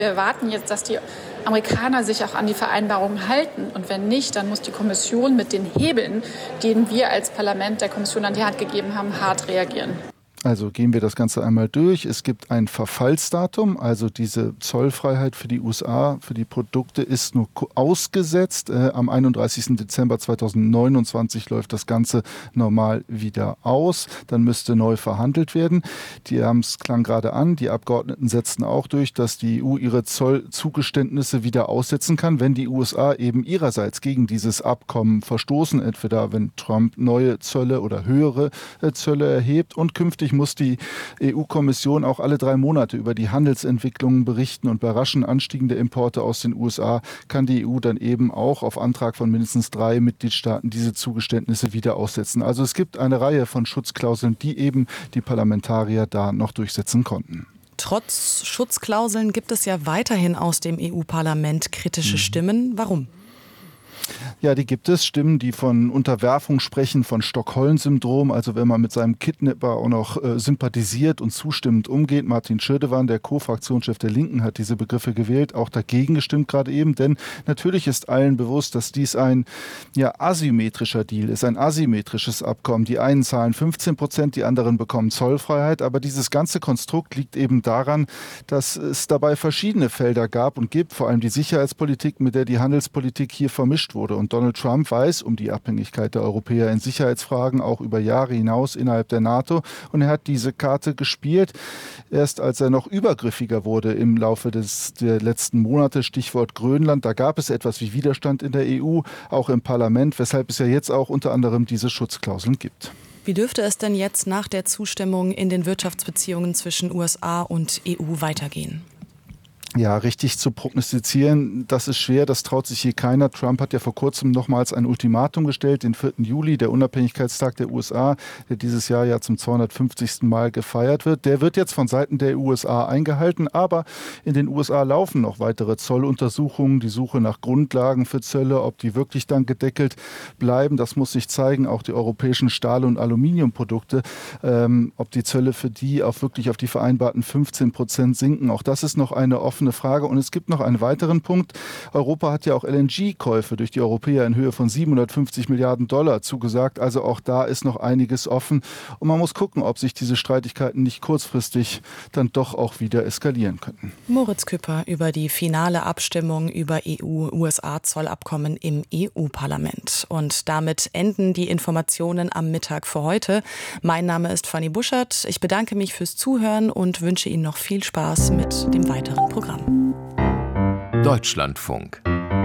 Wir erwarten jetzt, dass die Amerikaner sich auch an die Vereinbarungen halten. Und wenn nicht, dann muss die Kommission mit den Hebeln, denen wir als Parlament der Kommission an die Hand gegeben haben, hart reagieren. Also gehen wir das Ganze einmal durch. Es gibt ein Verfallsdatum, also diese Zollfreiheit für die USA, für die Produkte ist nur ausgesetzt. Am 31. Dezember 2029 läuft das Ganze normal wieder aus. Dann müsste neu verhandelt werden. Es klang gerade an, die Abgeordneten setzten auch durch, dass die EU ihre Zollzugeständnisse wieder aussetzen kann, wenn die USA eben ihrerseits gegen dieses Abkommen verstoßen, entweder wenn Trump neue Zölle oder höhere Zölle erhebt, und künftig muss die EU-Kommission auch alle 3 Monate über die Handelsentwicklungen berichten, und bei raschen Anstiegen der Importe aus den USA kann die EU dann eben auch auf Antrag von mindestens 3 Mitgliedstaaten diese Zugeständnisse wieder aussetzen. Also es gibt eine Reihe von Schutzklauseln, die eben die Parlamentarier da noch durchsetzen konnten. Trotz Schutzklauseln gibt es ja weiterhin aus dem EU-Parlament kritische Stimmen. Warum? Ja, die gibt es. Stimmen, die von Unterwerfung sprechen, von Stockholm-Syndrom. Also wenn man mit seinem Kidnapper auch noch sympathisiert und zustimmend umgeht. Martin Schirdewan, der Co-Fraktionschef der Linken, hat diese Begriffe gewählt, auch dagegen gestimmt gerade eben. Denn natürlich ist allen bewusst, dass dies ein asymmetrischer Deal ist, ein asymmetrisches Abkommen. Die einen zahlen 15%, die anderen bekommen Zollfreiheit. Aber dieses ganze Konstrukt liegt eben daran, dass es dabei verschiedene Felder gab und gibt, vor allem die Sicherheitspolitik, mit der die Handelspolitik hier vermischt wurde. Und Donald Trump weiß um die Abhängigkeit der Europäer in Sicherheitsfragen, auch über Jahre hinaus innerhalb der NATO. Und er hat diese Karte gespielt. Erst als er noch übergriffiger wurde im Laufe der letzten Monate, Stichwort Grönland, da gab es etwas wie Widerstand in der EU, auch im Parlament, weshalb es ja jetzt auch unter anderem diese Schutzklauseln gibt. Wie dürfte es denn jetzt nach der Zustimmung in den Wirtschaftsbeziehungen zwischen USA und EU weitergehen? Ja, richtig zu prognostizieren, das ist schwer, das traut sich hier keiner. Trump hat ja vor kurzem nochmals ein Ultimatum gestellt, den 4. Juli, der Unabhängigkeitstag der USA, der dieses Jahr ja zum 250. Mal gefeiert wird. Der wird jetzt von Seiten der USA eingehalten, aber in den USA laufen noch weitere Zolluntersuchungen, die Suche nach Grundlagen für Zölle, ob die wirklich dann gedeckelt bleiben, das muss sich zeigen. Auch die europäischen Stahl- und Aluminiumprodukte, ob die Zölle für die auch wirklich auf die vereinbarten 15% sinken, auch das ist noch eine offene Frage. Und es gibt noch einen weiteren Punkt. Europa hat ja auch LNG-Käufe durch die Europäer in Höhe von 750 Milliarden Dollar zugesagt. Also auch da ist noch einiges offen. Und man muss gucken, ob sich diese Streitigkeiten nicht kurzfristig dann doch auch wieder eskalieren könnten. Moritz Küpper über die finale Abstimmung über EU-USA-Zollabkommen im EU-Parlament. Und damit enden die Informationen am Mittag für heute. Mein Name ist Fanny Buschert. Ich bedanke mich fürs Zuhören und wünsche Ihnen noch viel Spaß mit dem weiteren Programm. Deutschlandfunk.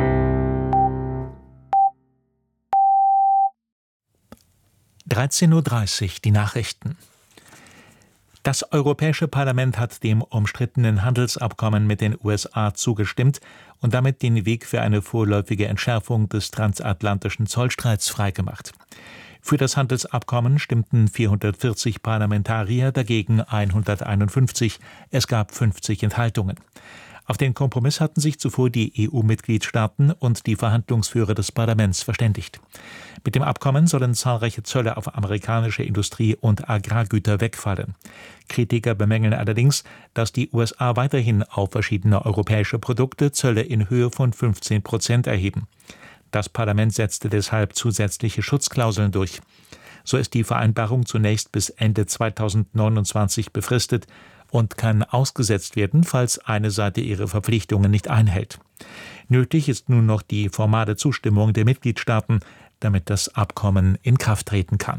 (13:30 Uhr) die Nachrichten. Das Europäische Parlament hat dem umstrittenen Handelsabkommen mit den USA zugestimmt und damit den Weg für eine vorläufige Entschärfung des transatlantischen Zollstreits freigemacht. Für das Handelsabkommen stimmten 440 Parlamentarier, dagegen 151. Es gab 50 Enthaltungen. Auf den Kompromiss hatten sich zuvor die EU-Mitgliedstaaten und die Verhandlungsführer des Parlaments verständigt. Mit dem Abkommen sollen zahlreiche Zölle auf amerikanische Industrie- und Agrargüter wegfallen. Kritiker bemängeln allerdings, dass die USA weiterhin auf verschiedene europäische Produkte Zölle in Höhe von 15% erheben. Das Parlament setzte deshalb zusätzliche Schutzklauseln durch. So ist die Vereinbarung zunächst bis Ende 2029 befristet und kann ausgesetzt werden, falls eine Seite ihre Verpflichtungen nicht einhält. Nötig ist nun noch die formale Zustimmung der Mitgliedstaaten, damit das Abkommen in Kraft treten kann.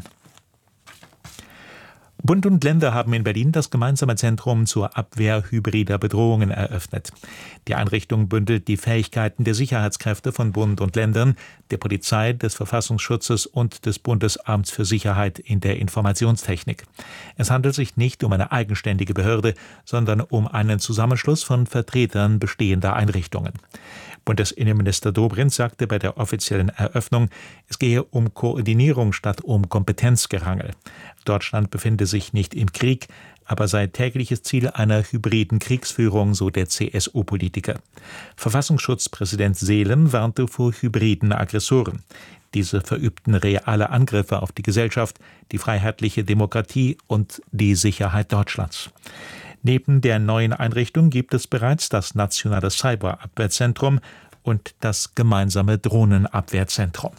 Bund und Länder haben in Berlin das gemeinsame Zentrum zur Abwehr hybrider Bedrohungen eröffnet. Die Einrichtung bündelt die Fähigkeiten der Sicherheitskräfte von Bund und Ländern, der Polizei, des Verfassungsschutzes und des Bundesamts für Sicherheit in der Informationstechnik. Es handelt sich nicht um eine eigenständige Behörde, sondern um einen Zusammenschluss von Vertretern bestehender Einrichtungen. Bundesinnenminister Dobrindt sagte bei der offiziellen Eröffnung, es gehe um Koordinierung statt um Kompetenzgerangel. Deutschland befinde sich nicht im Krieg, aber sei tägliches Ziel einer hybriden Kriegsführung, so der CSU-Politiker. Verfassungsschutzpräsident Seelen warnte vor hybriden Aggressoren. Diese verübten reale Angriffe auf die Gesellschaft, die freiheitliche Demokratie und die Sicherheit Deutschlands. Neben der neuen Einrichtung gibt es bereits das nationale Cyberabwehrzentrum und das gemeinsame Drohnenabwehrzentrum.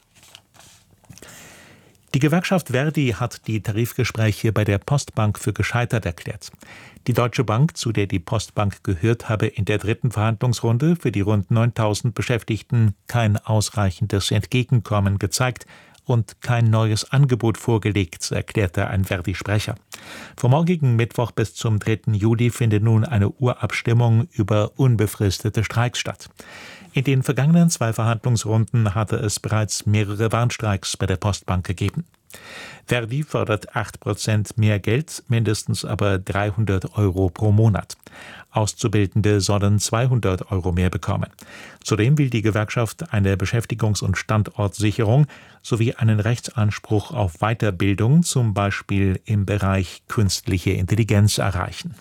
Die Gewerkschaft Verdi hat die Tarifgespräche bei der Postbank für gescheitert erklärt. Die Deutsche Bank, zu der die Postbank gehört, habe in der dritten Verhandlungsrunde für die rund 9.000 Beschäftigten kein ausreichendes Entgegenkommen gezeigt und kein neues Angebot vorgelegt, erklärte ein Verdi-Sprecher. Vom morgigen Mittwoch bis zum 3. Juli findet nun eine Urabstimmung über unbefristete Streiks statt. In den vergangenen 2 Verhandlungsrunden hatte es bereits mehrere Warnstreiks bei der Postbank gegeben. Verdi fordert 8% mehr Geld, mindestens aber 300 € pro Monat. Auszubildende sollen 200 € mehr bekommen. Zudem will die Gewerkschaft eine Beschäftigungs- und Standortsicherung sowie einen Rechtsanspruch auf Weiterbildung, zum Beispiel im Bereich künstliche Intelligenz, erreichen.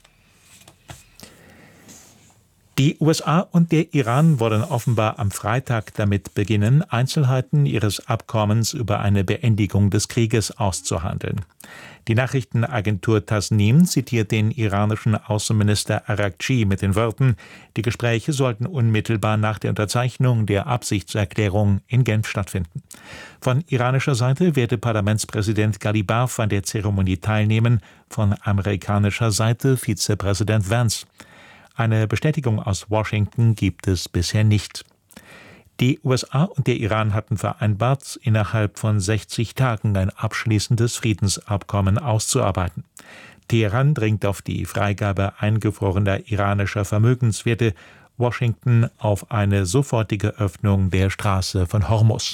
Die USA und der Iran wollen offenbar am Freitag damit beginnen, Einzelheiten ihres Abkommens über eine Beendigung des Krieges auszuhandeln. Die Nachrichtenagentur Tasnim zitiert den iranischen Außenminister Araghchi mit den Worten, die Gespräche sollten unmittelbar nach der Unterzeichnung der Absichtserklärung in Genf stattfinden. Von iranischer Seite werde Parlamentspräsident Ghalibaf an der Zeremonie teilnehmen, von amerikanischer Seite Vizepräsident Vance. Eine Bestätigung aus Washington gibt es bisher nicht. Die USA und der Iran hatten vereinbart, innerhalb von 60 Tagen ein abschließendes Friedensabkommen auszuarbeiten. Teheran dringt auf die Freigabe eingefrorener iranischer Vermögenswerte, Washington auf eine sofortige Öffnung der Straße von Hormuz.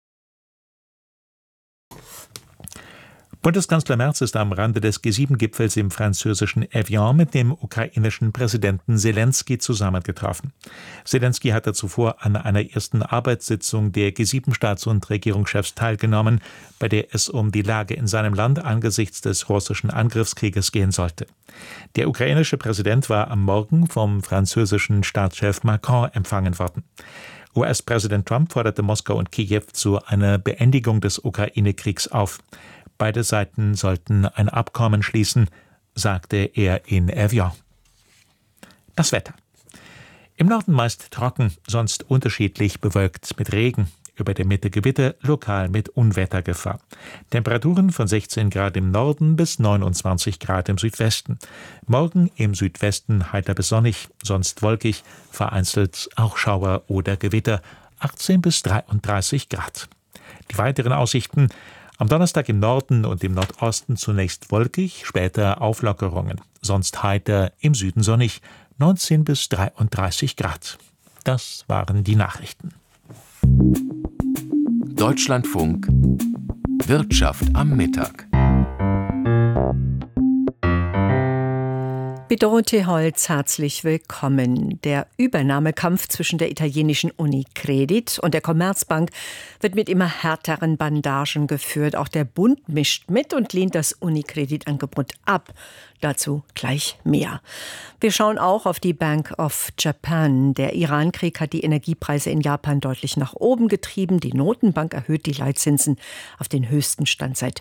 Bundeskanzler Merz ist am Rande des G7-Gipfels im französischen Evian mit dem ukrainischen Präsidenten Selenskyj zusammengetroffen. Selenskyj hatte zuvor an einer ersten Arbeitssitzung der G7-Staats- und Regierungschefs teilgenommen, bei der es um die Lage in seinem Land angesichts des russischen Angriffskrieges gehen sollte. Der ukrainische Präsident war am Morgen vom französischen Staatschef Macron empfangen worden. US-Präsident Trump forderte Moskau und Kiew zu einer Beendigung des Ukraine-Kriegs auf. Beide Seiten sollten ein Abkommen schließen, sagte er in Evian. Das Wetter. Im Norden meist trocken, sonst unterschiedlich bewölkt mit Regen. Über der Mitte Gewitter, lokal mit Unwettergefahr. Temperaturen von 16 Grad im Norden bis 29 Grad im Südwesten. Morgen im Südwesten heiter bis sonnig, sonst wolkig, vereinzelt auch Schauer oder Gewitter, 18 bis 33 Grad. Die weiteren Aussichten: am Donnerstag im Norden und im Nordosten zunächst wolkig, später Auflockerungen. Sonst heiter, im Süden sonnig, 19 bis 33 Grad. Das waren die Nachrichten. Deutschlandfunk Wirtschaft am Mittag. Mit Dorothee Holz herzlich willkommen. Der Übernahmekampf zwischen der italienischen Unicredit und der Commerzbank wird mit immer härteren Bandagen geführt. Auch der Bund mischt mit und lehnt das Unicredit-Angebot ab. Dazu gleich mehr. Wir schauen auch auf die Bank of Japan. Der Iran-Krieg hat die Energiepreise in Japan deutlich nach oben getrieben. Die Notenbank erhöht die Leitzinsen auf den höchsten Stand seit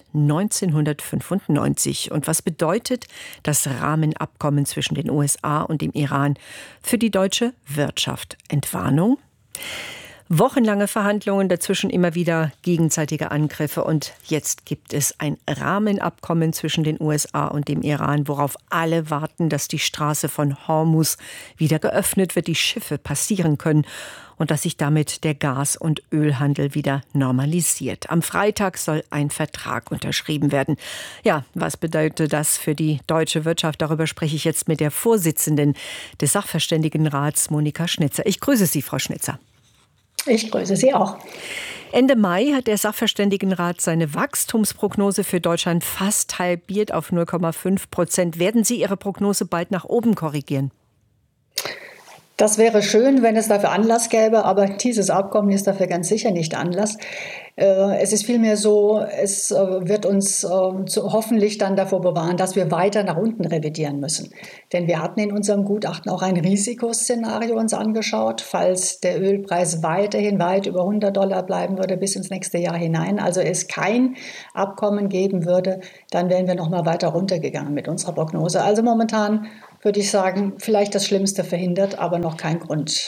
1995. Und was bedeutet das Rahmenabkommen zwischen den USA und dem Iran für die deutsche Wirtschaft? Entwarnung? Wochenlange Verhandlungen, dazwischen immer wieder gegenseitige Angriffe und jetzt gibt es ein Rahmenabkommen zwischen den USA und dem Iran, worauf alle warten, dass die Straße von Hormuz wieder geöffnet wird, die Schiffe passieren können und dass sich damit der Gas- und Ölhandel wieder normalisiert. Am Freitag soll ein Vertrag unterschrieben werden. Ja, was bedeutet das für die deutsche Wirtschaft? Darüber spreche ich jetzt mit der Vorsitzenden des Sachverständigenrats, Monika Schnitzer. Ich grüße Sie, Frau Schnitzer. Ich grüße Sie auch. Ende Mai hat der Sachverständigenrat seine Wachstumsprognose für Deutschland fast halbiert auf 0,5%. Werden Sie Ihre Prognose bald nach oben korrigieren? Das wäre schön, wenn es dafür Anlass gäbe, aber dieses Abkommen ist dafür ganz sicher nicht Anlass. Es ist vielmehr so, es wird uns hoffentlich dann davor bewahren, dass wir weiter nach unten revidieren müssen. Denn wir hatten in unserem Gutachten auch ein Risikoszenario uns angeschaut, falls der Ölpreis weiterhin weit über $100 bleiben würde bis ins nächste Jahr hinein, also es kein Abkommen geben würde, dann wären wir noch mal weiter runtergegangen mit unserer Prognose. Also momentan würde ich sagen, vielleicht das Schlimmste verhindert, aber noch kein Grund,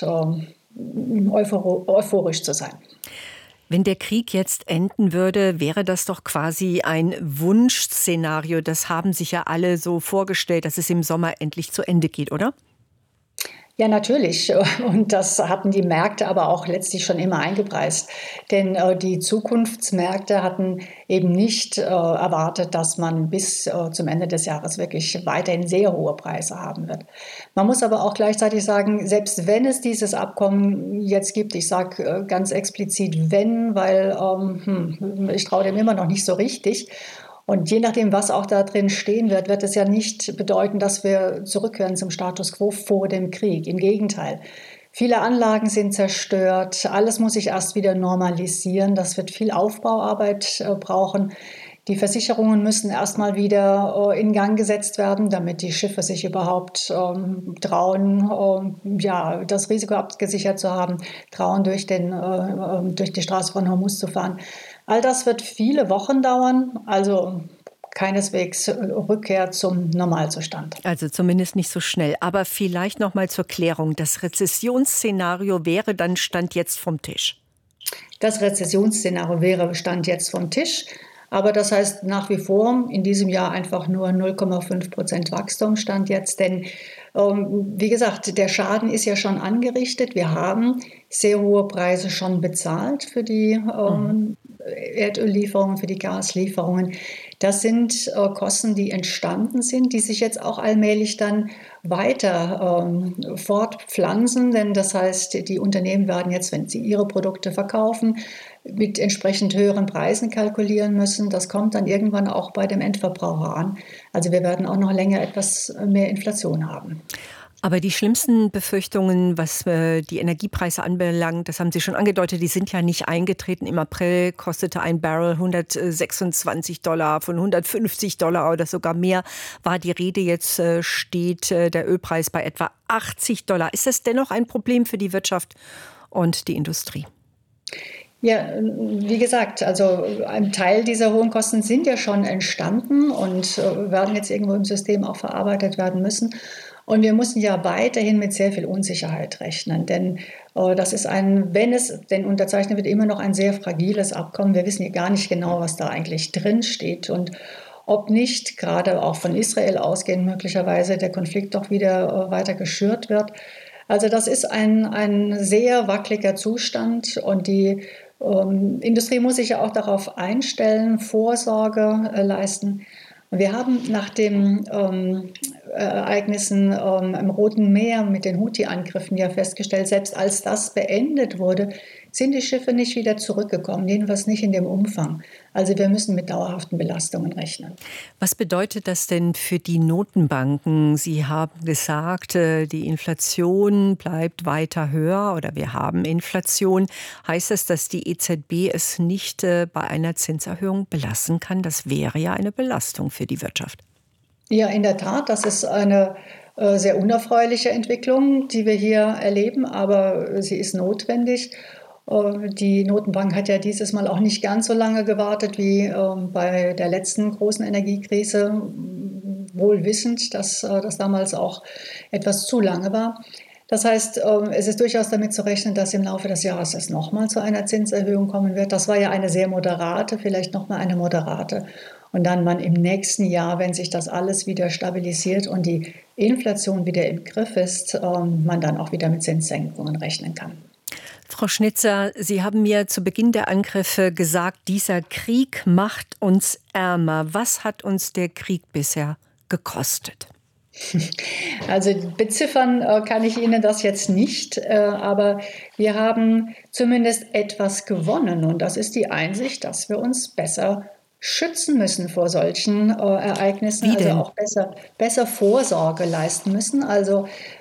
euphorisch zu sein. Wenn der Krieg jetzt enden würde, wäre das doch quasi ein Wunschszenario. Das haben sich ja alle so vorgestellt, dass es im Sommer endlich zu Ende geht, oder? Ja, natürlich. Und das hatten die Märkte aber auch letztlich schon immer eingepreist. Denn die Zukunftsmärkte hatten eben nicht erwartet, dass man bis zum Ende des Jahres wirklich weiterhin sehr hohe Preise haben wird. Man muss aber auch gleichzeitig sagen, selbst wenn es dieses Abkommen jetzt gibt, ich sage ganz explizit wenn, weil ich traue dem immer noch nicht so richtig. Und je nachdem, was auch da drin stehen wird, wird es ja nicht bedeuten, dass wir zurückkehren zum Status quo vor dem Krieg. Im Gegenteil. Viele Anlagen sind zerstört. Alles muss sich erst wieder normalisieren. Das wird viel Aufbauarbeit brauchen. Die Versicherungen müssen erstmal wieder in Gang gesetzt werden, damit die Schiffe sich überhaupt trauen, das Risiko abgesichert zu haben, trauen, durch die Straße von Hormuz zu fahren. All das wird viele Wochen dauern, also keineswegs Rückkehr zum Normalzustand. Also zumindest nicht so schnell. Aber vielleicht noch mal zur Klärung. Das Rezessionsszenario wäre dann Stand jetzt vom Tisch. Das Rezessionsszenario wäre Stand jetzt vom Tisch. Aber das heißt nach wie vor in diesem Jahr einfach nur 0,5% Wachstum Stand jetzt. Denn wie gesagt, der Schaden ist ja schon angerichtet. Wir haben sehr hohe Preise schon bezahlt für die Erdöllieferungen, für die Gaslieferungen. Das sind Kosten, die entstanden sind, die sich jetzt auch allmählich dann weiter fortpflanzen. Denn das heißt, die Unternehmen werden jetzt, wenn sie ihre Produkte verkaufen, mit entsprechend höheren Preisen kalkulieren müssen. Das kommt dann irgendwann auch bei dem Endverbraucher an. Also wir werden auch noch länger etwas mehr Inflation haben. Aber die schlimmsten Befürchtungen, was die Energiepreise anbelangt, das haben Sie schon angedeutet, die sind ja nicht eingetreten. Im April kostete ein Barrel $126, von $150 oder sogar mehr war die Rede. Jetzt steht der Ölpreis bei etwa $80. Ist das dennoch ein Problem für die Wirtschaft und die Industrie? Ja, wie gesagt, also ein Teil dieser hohen Kosten sind ja schon entstanden und werden jetzt irgendwo im System auch verarbeitet werden müssen. Und wir müssen ja weiterhin mit sehr viel Unsicherheit rechnen, denn das ist wenn es denn unterzeichnet wird, immer noch ein sehr fragiles Abkommen. Wir wissen ja gar nicht genau, was da eigentlich drin steht und ob nicht, gerade auch von Israel ausgehend, möglicherweise der Konflikt doch wieder weiter geschürt wird. Also das ist ein sehr wackeliger Zustand und die Industrie muss sich ja auch darauf einstellen, Vorsorge leisten. Wir haben nach den Ereignissen im Roten Meer mit den Houthi-Angriffen ja festgestellt, selbst als das beendet wurde, sind die Schiffe nicht wieder zurückgekommen, jedenfalls nicht in dem Umfang. Also wir müssen mit dauerhaften Belastungen rechnen. Was bedeutet das denn für die Notenbanken? Sie haben gesagt, die Inflation bleibt weiter höher oder wir haben Inflation. Heißt das, dass die EZB es nicht bei einer Zinserhöhung belassen kann? Das wäre ja eine Belastung für die Wirtschaft. Ja, in der Tat, das ist eine sehr unerfreuliche Entwicklung, die wir hier erleben, aber sie ist notwendig. Die Notenbank hat ja dieses Mal auch nicht ganz so lange gewartet wie bei der letzten großen Energiekrise, wohl wissend, dass das damals auch etwas zu lange war. Das heißt, es ist durchaus damit zu rechnen, dass im Laufe des Jahres es nochmal zu einer Zinserhöhung kommen wird. Das war ja eine sehr moderate, vielleicht nochmal eine moderate. Und dann man im nächsten Jahr, wenn sich das alles wieder stabilisiert und die Inflation wieder im Griff ist, man dann auch wieder mit Zinssenkungen rechnen kann. Frau Schnitzer, Sie haben mir zu Beginn der Angriffe gesagt, dieser Krieg macht uns ärmer. Was hat uns der Krieg bisher gekostet? Also beziffern kann ich Ihnen das jetzt nicht, aber wir haben zumindest etwas gewonnen. Und das ist die Einsicht, dass wir uns besser schützen müssen vor solchen Ereignissen, also auch besser Vorsorge leisten müssen. Also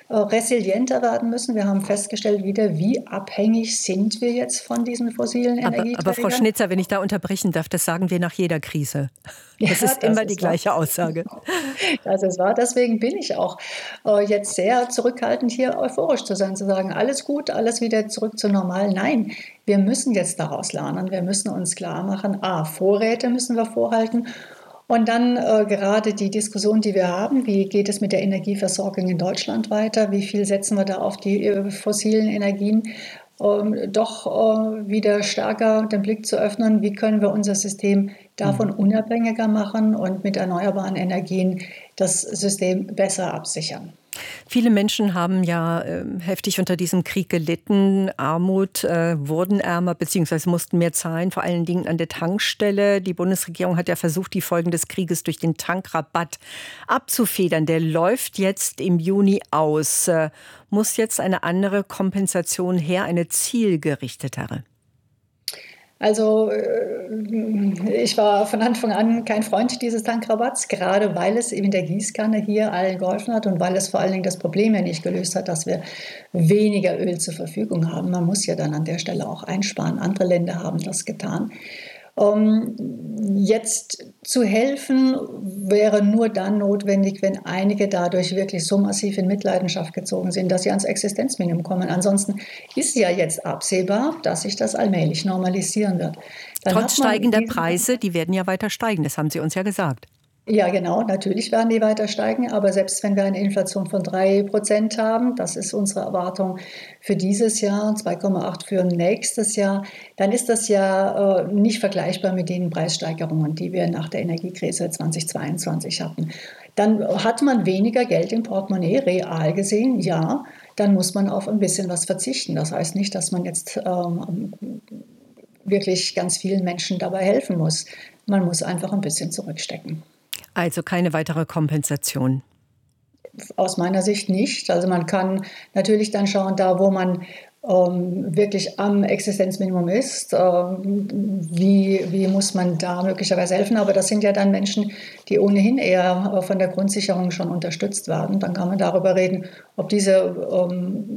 resilienter werden müssen. Wir haben festgestellt wieder, wie abhängig sind wir jetzt von diesen fossilen Energieträgern. Aber Frau Schnitzer, wenn ich da unterbrechen darf, das sagen wir nach jeder Krise. Das ist immer die gleiche Aussage. Das ist wahr. Deswegen bin ich auch jetzt sehr zurückhaltend, hier euphorisch zu sein, zu sagen, alles gut, alles wieder zurück zu normal. Nein, wir müssen jetzt daraus lernen. Wir müssen uns klar machen, Vorräte müssen wir vorhalten. Und dann gerade die Diskussion, die wir haben, wie geht es mit der Energieversorgung in Deutschland weiter? Wie viel setzen wir da auf die fossilen Energien? Doch wieder stärker den Blick zu öffnen, wie können wir unser System davon unabhängiger machen und mit erneuerbaren Energien das System besser absichern. Viele Menschen haben ja heftig unter diesem Krieg gelitten. Armut, wurden ärmer bzw. mussten mehr zahlen, vor allen Dingen an der Tankstelle. Die Bundesregierung hat ja versucht, die Folgen des Krieges durch den Tankrabatt abzufedern. Der läuft jetzt im Juni aus. Muss jetzt eine andere Kompensation her, eine zielgerichtetere? Also ich war von Anfang an kein Freund dieses Tankrabatts, gerade weil es eben der Gießkanne hier allen geholfen hat und weil es vor allen Dingen das Problem ja nicht gelöst hat, dass wir weniger Öl zur Verfügung haben. Man muss ja dann an der Stelle auch einsparen. Andere Länder haben das getan. Jetzt zu helfen wäre nur dann notwendig, wenn einige dadurch wirklich so massiv in Mitleidenschaft gezogen sind, dass sie ans Existenzminimum kommen. Ansonsten ist ja jetzt absehbar, dass sich das allmählich normalisieren wird. Trotz steigender Preise, die werden ja weiter steigen, das haben Sie uns ja gesagt. Ja, genau, natürlich werden die weiter steigen, aber selbst wenn wir eine Inflation von 3% haben, das ist unsere Erwartung für dieses Jahr, 2,8 für nächstes Jahr, dann ist das ja nicht vergleichbar mit den Preissteigerungen, die wir nach der Energiekrise 2022 hatten. Dann hat man weniger Geld im Portemonnaie, real gesehen, ja, dann muss man auf ein bisschen was verzichten. Das heißt nicht, dass man jetzt wirklich ganz vielen Menschen dabei helfen muss. Man muss einfach ein bisschen zurückstecken. Also keine weitere Kompensation? Aus meiner Sicht nicht. Also man kann natürlich dann schauen, da wo man wirklich am Existenzminimum ist, wie muss man da möglicherweise helfen. Aber das sind ja dann Menschen, die ohnehin eher von der Grundsicherung schon unterstützt werden. Dann kann man darüber reden, ob diese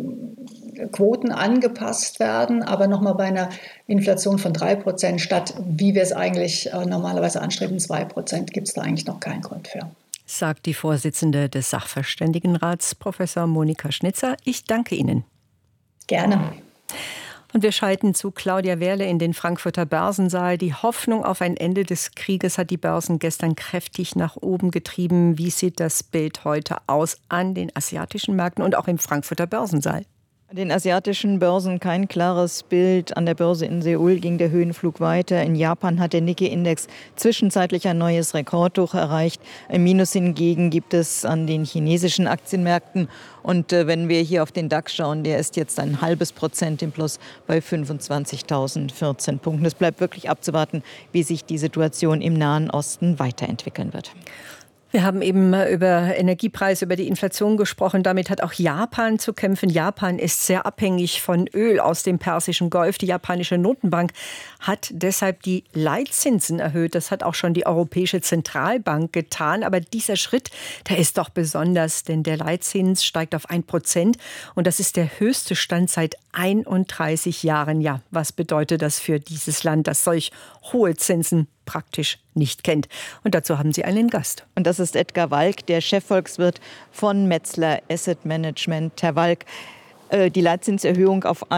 Quoten angepasst werden, aber nochmal bei einer Inflation von 3% statt, wie wir es eigentlich normalerweise anstreben, 2%, gibt es da eigentlich noch keinen Grund für. Sagt die Vorsitzende des Sachverständigenrats, Professor Monika Schnitzer. Ich danke Ihnen. Gerne. Und wir schalten zu Claudia Wehrle in den Frankfurter Börsensaal. Die Hoffnung auf ein Ende des Krieges hat die Börsen gestern kräftig nach oben getrieben. Wie sieht das Bild heute aus an den asiatischen Märkten und auch im Frankfurter Börsensaal? An den asiatischen Börsen kein klares Bild. An der Börse in Seoul ging der Höhenflug weiter. In Japan hat der Nikkei-Index zwischenzeitlich ein neues Rekordhoch erreicht. Ein Minus hingegen gibt es an den chinesischen Aktienmärkten. Und wenn wir hier auf den DAX schauen, der ist jetzt 0,5% im Plus bei 25.014 Punkten. Es bleibt wirklich abzuwarten, wie sich die Situation im Nahen Osten weiterentwickeln wird. Wir haben eben über Energiepreise, über die Inflation gesprochen. Damit hat auch Japan zu kämpfen. Japan ist sehr abhängig von Öl aus dem Persischen Golf. Die japanische Notenbank hat deshalb die Leitzinsen erhöht. Das hat auch schon die Europäische Zentralbank getan. Aber dieser Schritt, der ist doch besonders, denn der Leitzins steigt auf 1%. Und das ist der höchste Stand seit 31 Jahren. Ja, was bedeutet das für dieses Land, das solch hohe Zinsen praktisch nicht kennt? Und dazu haben Sie einen Gast. Und das ist Edgar Walk, der Chefvolkswirt von Metzler Asset Management. Herr Walk, die Leitzinserhöhung auf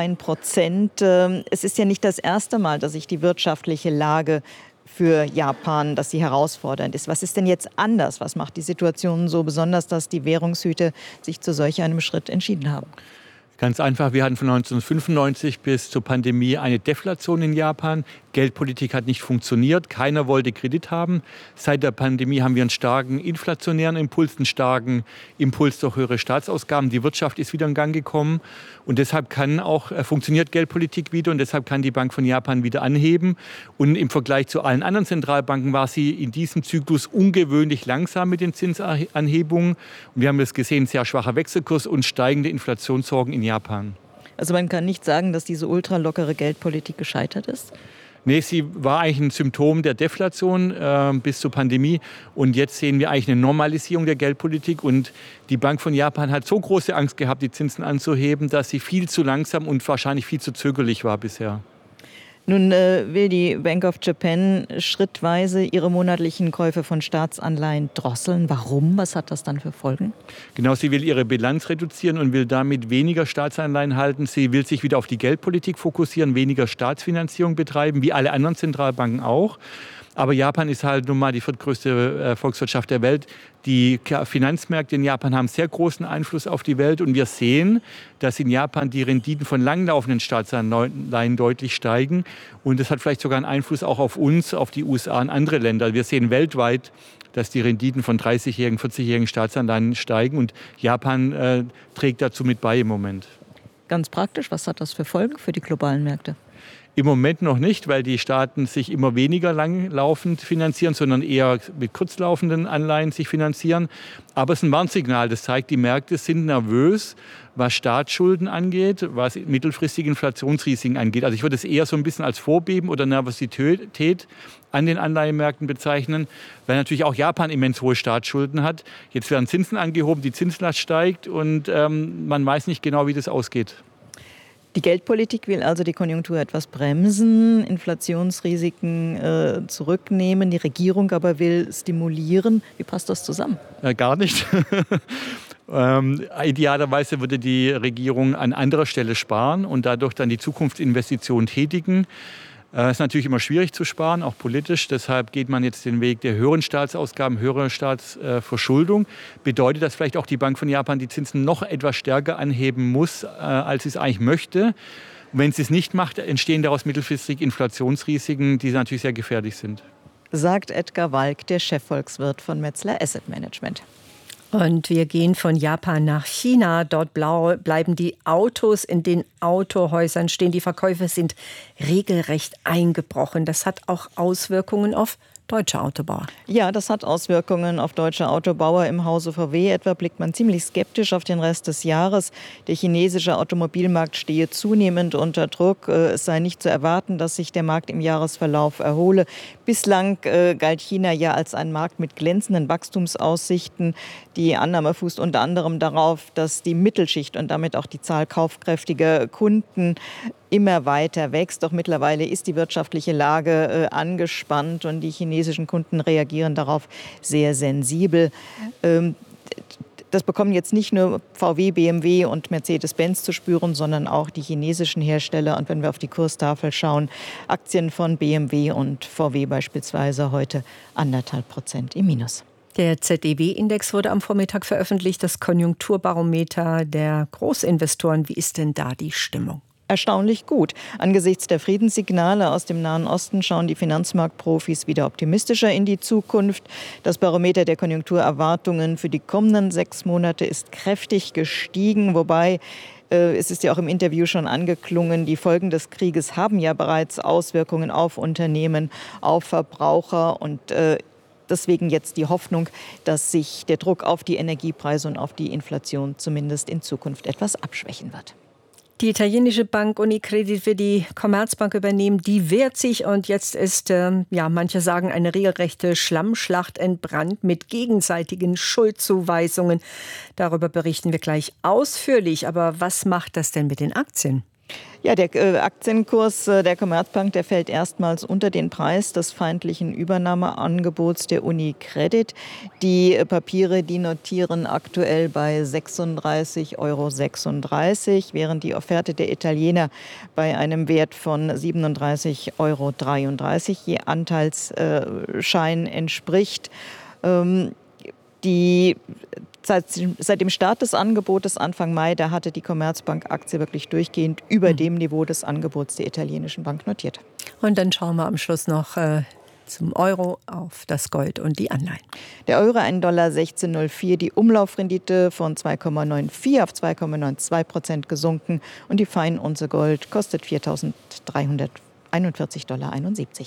1%. Es ist ja nicht das erste Mal, dass sich die wirtschaftliche Lage für Japan, dass sie herausfordernd ist. Was ist denn jetzt anders? Was macht die Situation so besonders, dass die Währungshüte sich zu solch einem Schritt entschieden haben? Ganz einfach, wir hatten von 1995 bis zur Pandemie eine Deflation in Japan. Geldpolitik hat nicht funktioniert, keiner wollte Kredit haben. Seit der Pandemie haben wir einen starken inflationären Impuls, einen starken Impuls durch höhere Staatsausgaben. Die Wirtschaft ist wieder in Gang gekommen und deshalb funktioniert Geldpolitik wieder und deshalb kann die Bank von Japan wieder anheben. Und im Vergleich zu allen anderen Zentralbanken war sie in diesem Zyklus ungewöhnlich langsam mit den Zinsanhebungen. Und wir haben das gesehen, sehr schwacher Wechselkurs und steigende Inflationssorgen in Japan. Also man kann nicht sagen, dass diese ultralockere Geldpolitik gescheitert ist? Nee, sie war eigentlich ein Symptom der Deflation bis zur Pandemie. Und jetzt sehen wir eigentlich eine Normalisierung der Geldpolitik. Und die Bank von Japan hat so große Angst gehabt, die Zinsen anzuheben, dass sie viel zu langsam und wahrscheinlich viel zu zögerlich war bisher. Nun will die Bank of Japan schrittweise ihre monatlichen Käufe von Staatsanleihen drosseln. Warum? Was hat das dann für Folgen? Genau, sie will ihre Bilanz reduzieren und will damit weniger Staatsanleihen halten. Sie will sich wieder auf die Geldpolitik fokussieren, weniger Staatsfinanzierung betreiben, wie alle anderen Zentralbanken auch. Aber Japan ist halt nun mal die viertgrößte Volkswirtschaft der Welt. Die Finanzmärkte in Japan haben sehr großen Einfluss auf die Welt. Und wir sehen, dass in Japan die Renditen von langlaufenden Staatsanleihen deutlich steigen. Und das hat vielleicht sogar einen Einfluss auch auf uns, auf die USA und andere Länder. Wir sehen weltweit, dass die Renditen von 30-jährigen, 40-jährigen Staatsanleihen steigen. Und Japan trägt dazu mit bei im Moment. Ganz praktisch, was hat das für Folgen für die globalen Märkte? Im Moment noch nicht, weil die Staaten sich immer weniger langlaufend finanzieren, sondern eher mit kurzlaufenden Anleihen sich finanzieren. Aber es ist ein Warnsignal. Das zeigt, die Märkte sind nervös, was Staatsschulden angeht, was mittelfristige Inflationsrisiken angeht. Also ich würde es eher so ein bisschen als Vorbeben oder Nervosität an den Anleihenmärkten bezeichnen, weil natürlich auch Japan immens hohe Staatsschulden hat. Jetzt werden Zinsen angehoben, die Zinslast steigt und man weiß nicht genau, wie das ausgeht. Die Geldpolitik will also die Konjunktur etwas bremsen, Inflationsrisiken zurücknehmen. Die Regierung aber will stimulieren. Wie passt das zusammen? Gar nicht. Idealerweise würde die Regierung an anderer Stelle sparen und dadurch dann die Zukunftsinvestitionen tätigen. Es ist natürlich immer schwierig zu sparen, auch politisch. Deshalb geht man jetzt den Weg der höheren Staatsausgaben, höherer Staatsverschuldung. Bedeutet, dass vielleicht auch die Bank von Japan die Zinsen noch etwas stärker anheben muss, als sie es eigentlich möchte. Und wenn sie es nicht macht, entstehen daraus mittelfristig Inflationsrisiken, die natürlich sehr gefährlich sind. Sagt Edgar Walk, der Chefvolkswirt von Metzler Asset Management. Und wir gehen von Japan nach China. Dort bleiben die Autos in den Autohäusern stehen. Die Verkäufe sind regelrecht eingebrochen. Das hat auch Auswirkungen auf deutsche Autobauer. Ja, das hat Auswirkungen auf deutsche Autobauer. Im Hause VW etwa blickt man ziemlich skeptisch auf den Rest des Jahres. Der chinesische Automobilmarkt stehe zunehmend unter Druck. Es sei nicht zu erwarten, dass sich der Markt im Jahresverlauf erhole. Bislang galt China ja als ein Markt mit glänzenden Wachstumsaussichten. Die Annahme fußt unter anderem darauf, dass die Mittelschicht und damit auch die Zahl kaufkräftiger Kunden immer weiter wächst. Doch mittlerweile ist die wirtschaftliche Lage angespannt und die chinesischen Kunden reagieren darauf sehr sensibel. Das bekommen jetzt nicht nur VW, BMW und Mercedes-Benz zu spüren, sondern auch die chinesischen Hersteller. Und wenn wir auf die Kurstafel schauen, Aktien von BMW und VW beispielsweise heute 1,5% im Minus. Der ZEW-Index wurde am Vormittag veröffentlicht, das Konjunkturbarometer der Großinvestoren. Wie ist denn da die Stimmung? Erstaunlich gut. Angesichts der Friedenssignale aus dem Nahen Osten schauen die Finanzmarktprofis wieder optimistischer in die Zukunft. Das Barometer der Konjunkturerwartungen für die kommenden 6 Monate ist kräftig gestiegen, wobei es ist ja auch im Interview schon angeklungen, die Folgen des Krieges haben ja bereits Auswirkungen auf Unternehmen, auf Verbraucher und deswegen jetzt die Hoffnung, dass sich der Druck auf die Energiepreise und auf die Inflation zumindest in Zukunft etwas abschwächen wird. Die italienische Bank Unicredit will die Commerzbank übernehmen. Die wehrt sich und jetzt ist, manche sagen, eine regelrechte Schlammschlacht entbrannt mit gegenseitigen Schuldzuweisungen. Darüber berichten wir gleich ausführlich. Aber was macht das denn mit den Aktien? Ja, der Aktienkurs der Commerzbank, der fällt erstmals unter den Preis des feindlichen Übernahmeangebots der Unicredit. Die Papiere, die notieren aktuell bei 36,36 €, während die Offerte der Italiener bei einem Wert von 37,33 € je Anteilsschein entspricht. Seit dem Start des Angebotes Anfang Mai, da hatte die Commerzbank-Aktie wirklich durchgehend über dem Niveau des Angebots der italienischen Bank notiert. Und dann schauen wir am Schluss noch zum Euro auf das Gold und die Anleihen. Der Euro $1,1604, die Umlaufrendite von 2,94 auf 2,92% gesunken und die Feinunze Gold kostet $4.341,71.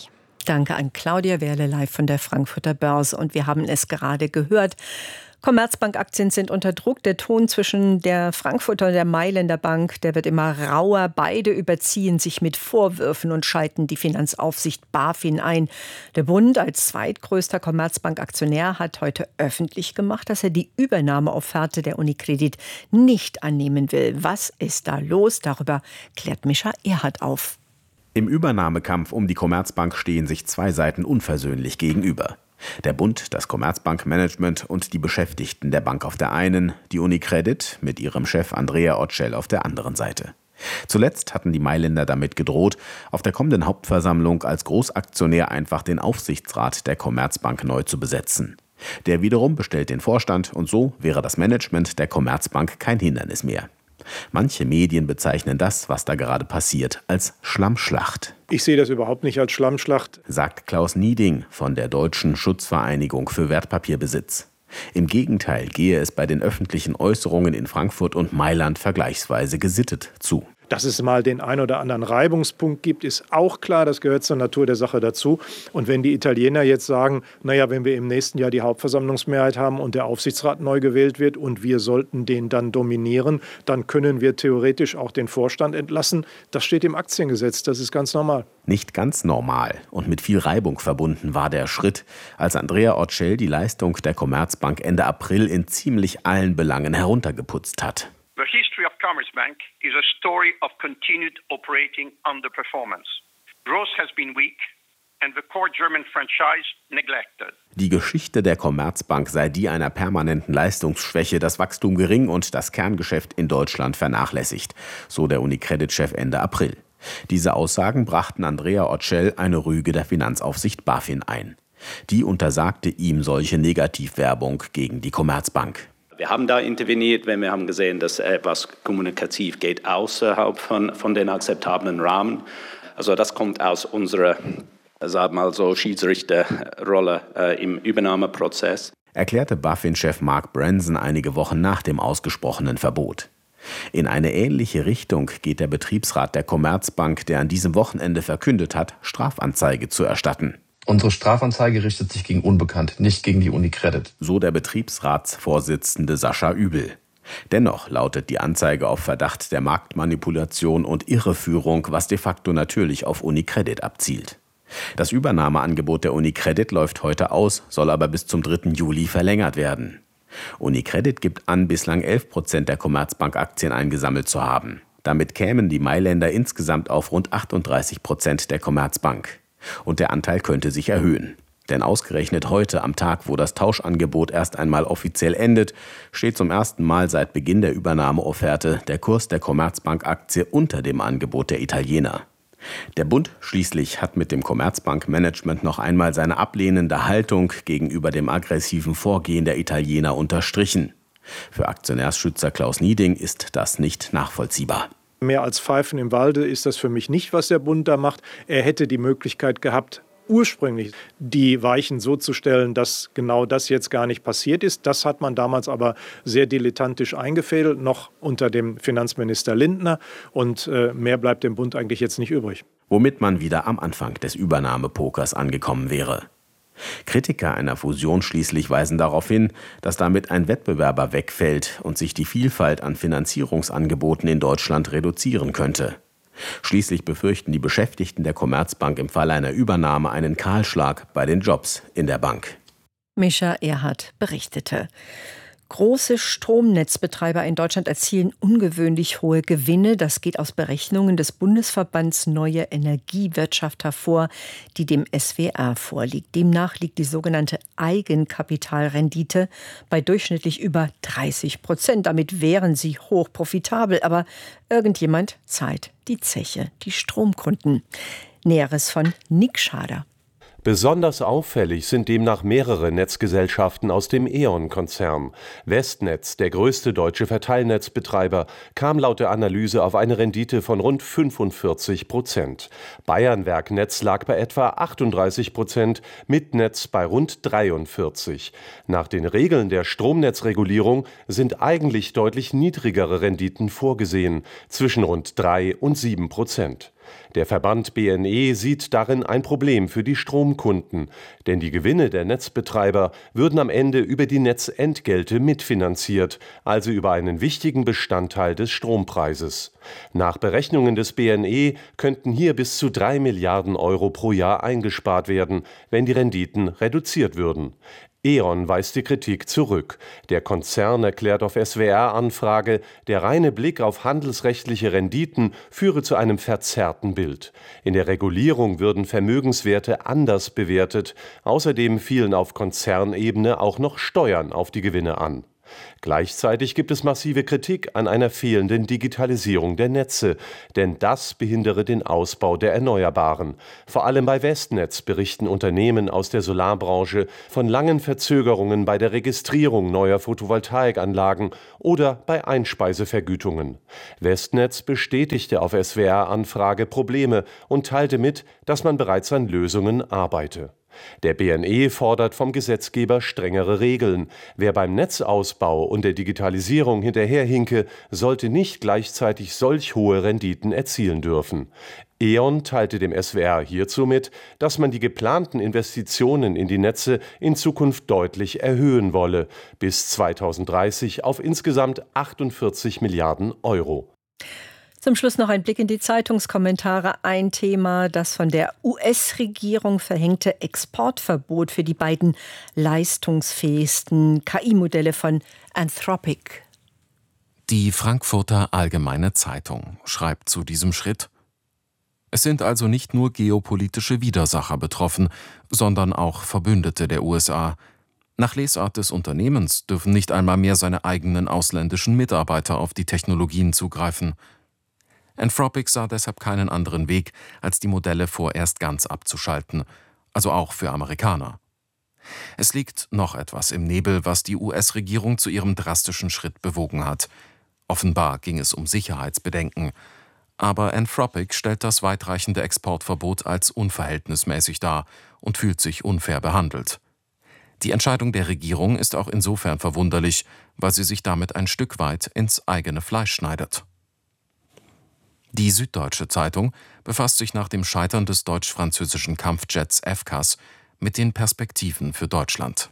Danke an Claudia Wehrle live von der Frankfurter Börse. Und wir haben es gerade gehört. Commerzbank-Aktien sind unter Druck. Der Ton zwischen der Frankfurter und der Mailänder Bank, der wird immer rauer. Beide überziehen sich mit Vorwürfen und schalten die Finanzaufsicht BaFin ein. Der Bund als zweitgrößter Commerzbank-Aktionär hat heute öffentlich gemacht, dass er die Übernahmeofferte der Unicredit nicht annehmen will. Was ist da los? Darüber klärt Mischa Erhardt auf. Im Übernahmekampf um die Commerzbank stehen sich zwei Seiten unversöhnlich gegenüber. Der Bund, das Commerzbankmanagement und die Beschäftigten der Bank auf der einen, die Unicredit mit ihrem Chef Andrea Orcel auf der anderen Seite. Zuletzt hatten die Mailänder damit gedroht, auf der kommenden Hauptversammlung als Großaktionär einfach den Aufsichtsrat der Commerzbank neu zu besetzen. Der wiederum bestellt den Vorstand und so wäre das Management der Commerzbank kein Hindernis mehr. Manche Medien bezeichnen das, was da gerade passiert, als Schlammschlacht. Ich sehe das überhaupt nicht als Schlammschlacht, sagt Klaus Nieding von der Deutschen Schutzvereinigung für Wertpapierbesitz. Im Gegenteil gehe es bei den öffentlichen Äußerungen in Frankfurt und Mailand vergleichsweise gesittet zu. Dass es mal den ein oder anderen Reibungspunkt gibt, ist auch klar. Das gehört zur Natur der Sache dazu. Und wenn die Italiener jetzt sagen, naja, wenn wir im nächsten Jahr die Hauptversammlungsmehrheit haben und der Aufsichtsrat neu gewählt wird und wir sollten den dann dominieren, dann können wir theoretisch auch den Vorstand entlassen. Das steht im Aktiengesetz. Das ist ganz normal. Nicht ganz normal und mit viel Reibung verbunden war der Schritt, als Andrea Orcel die Leistung der Commerzbank Ende April in ziemlich allen Belangen heruntergeputzt hat. The history of Commerzbank is a story of continued operating underperformance. Growth has been weak and the core German franchise neglected. Die Geschichte der Commerzbank sei die einer permanenten Leistungsschwäche, das Wachstum gering und das Kerngeschäft in Deutschland vernachlässigt, so der Unicredit-Chef Ende April. Diese Aussagen brachten Andrea Orcel eine Rüge der Finanzaufsicht BaFin ein. Die untersagte ihm solche Negativwerbung gegen die Commerzbank. Wir haben da interveniert, wenn wir haben gesehen, dass etwas kommunikativ geht außerhalb von den akzeptablen Rahmen. Also das kommt aus unserer, sagen wir mal so, Schiedsrichterrolle im Übernahmeprozess. Erklärte BaFin-Chef Mark Branson einige Wochen nach dem ausgesprochenen Verbot. In eine ähnliche Richtung geht der Betriebsrat der Commerzbank, der an diesem Wochenende verkündet hat, Strafanzeige zu erstatten. Unsere Strafanzeige richtet sich gegen Unbekannt, nicht gegen die Unicredit. So der Betriebsratsvorsitzende Sascha Übel. Dennoch lautet die Anzeige auf Verdacht der Marktmanipulation und Irreführung, was de facto natürlich auf Unicredit abzielt. Das Übernahmeangebot der Unicredit läuft heute aus, soll aber bis zum 3. Juli verlängert werden. Unicredit gibt an, bislang 11% der Commerzbank-Aktien eingesammelt zu haben. Damit kämen die Mailänder insgesamt auf rund 38% der Commerzbank. Und der Anteil könnte sich erhöhen. Denn ausgerechnet heute, am Tag, wo das Tauschangebot erst einmal offiziell endet, steht zum ersten Mal seit Beginn der Übernahmeofferte der Kurs der Commerzbank-Aktie unter dem Angebot der Italiener. Der Bund schließlich hat mit dem Commerzbank-Management noch einmal seine ablehnende Haltung gegenüber dem aggressiven Vorgehen der Italiener unterstrichen. Für Aktionärsschützer Klaus Nieding ist das nicht nachvollziehbar. Mehr als Pfeifen im Walde ist das für mich nicht, was der Bund da macht. Er hätte die Möglichkeit gehabt, ursprünglich die Weichen so zu stellen, dass genau das jetzt gar nicht passiert ist. Das hat man damals aber sehr dilettantisch eingefädelt, noch unter dem Finanzminister Lindner. Und mehr bleibt dem Bund eigentlich jetzt nicht übrig. Womit man wieder am Anfang des Übernahmepokers angekommen wäre. Kritiker einer Fusion schließlich weisen darauf hin, dass damit ein Wettbewerber wegfällt und sich die Vielfalt an Finanzierungsangeboten in Deutschland reduzieren könnte. Schließlich befürchten die Beschäftigten der Commerzbank im Fall einer Übernahme einen Kahlschlag bei den Jobs in der Bank. Mischa Erhardt berichtete. Große Stromnetzbetreiber in Deutschland erzielen ungewöhnlich hohe Gewinne. Das geht aus Berechnungen des Bundesverbands Neue Energiewirtschaft hervor, die dem SWR vorliegt. Demnach liegt die sogenannte Eigenkapitalrendite bei durchschnittlich über 30%. Damit wären sie hoch profitabel. Aber irgendjemand zahlt die Zeche, die Stromkunden. Näheres von Nick Schader. Besonders auffällig sind demnach mehrere Netzgesellschaften aus dem E.ON-Konzern. Westnetz, der größte deutsche Verteilnetzbetreiber, kam laut der Analyse auf eine Rendite von rund 45%. Bayernwerknetz lag bei etwa 38%, Mitnetz bei rund 43%. Nach den Regeln der Stromnetzregulierung sind eigentlich deutlich niedrigere Renditen vorgesehen, zwischen rund 3 und 7%. Der Verband BNE sieht darin ein Problem für die Stromkunden, denn die Gewinne der Netzbetreiber würden am Ende über die Netzentgelte mitfinanziert, also über einen wichtigen Bestandteil des Strompreises. Nach Berechnungen des BNE könnten hier bis zu 3 Milliarden Euro pro Jahr eingespart werden, wenn die Renditen reduziert würden. E.ON weist die Kritik zurück. Der Konzern erklärt auf SWR-Anfrage, der reine Blick auf handelsrechtliche Renditen führe zu einem verzerrten Bild. In der Regulierung würden Vermögenswerte anders bewertet. Außerdem fielen auf Konzernebene auch noch Steuern auf die Gewinne an. Gleichzeitig gibt es massive Kritik an einer fehlenden Digitalisierung der Netze, denn das behindere den Ausbau der Erneuerbaren. Vor allem bei Westnetz berichten Unternehmen aus der Solarbranche von langen Verzögerungen bei der Registrierung neuer Photovoltaikanlagen oder bei Einspeisevergütungen. Westnetz bestätigte auf SWR-Anfrage Probleme und teilte mit, dass man bereits an Lösungen arbeite. Der BNE fordert vom Gesetzgeber strengere Regeln. Wer beim Netzausbau und der Digitalisierung hinterherhinke, sollte nicht gleichzeitig solch hohe Renditen erzielen dürfen. E.ON teilte dem SWR hierzu mit, dass man die geplanten Investitionen in die Netze in Zukunft deutlich erhöhen wolle, bis 2030 auf insgesamt 48 Milliarden Euro. Zum Schluss noch ein Blick in die Zeitungskommentare. Ein Thema, das von der US-Regierung verhängte Exportverbot für die beiden leistungsfähigsten KI-Modelle von Anthropic. Die Frankfurter Allgemeine Zeitung schreibt zu diesem Schritt: Es sind also nicht nur geopolitische Widersacher betroffen, sondern auch Verbündete der USA. Nach Lesart des Unternehmens dürfen nicht einmal mehr seine eigenen ausländischen Mitarbeiter auf die Technologien zugreifen. Anthropic sah deshalb keinen anderen Weg, als die Modelle vorerst ganz abzuschalten, also auch für Amerikaner. Es liegt noch etwas im Nebel, was die US-Regierung zu ihrem drastischen Schritt bewogen hat. Offenbar ging es um Sicherheitsbedenken. Aber Anthropic stellt das weitreichende Exportverbot als unverhältnismäßig dar und fühlt sich unfair behandelt. Die Entscheidung der Regierung ist auch insofern verwunderlich, weil sie sich damit ein Stück weit ins eigene Fleisch schneidet. Die Süddeutsche Zeitung befasst sich nach dem Scheitern des deutsch-französischen Kampfjets FCAS mit den Perspektiven für Deutschland.